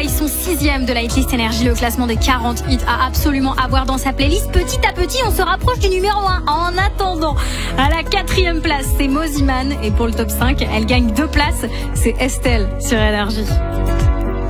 ils sont 6e de la hitlist Énergie, le classement des 40 hits à absolument avoir dans sa playlist. Petit à petit, on se rapproche du numéro 1. En attendant, à la 4e place, c'est Mosiman. Et pour le top 5, elle gagne 2 places. C'est Estelle sur Énergie.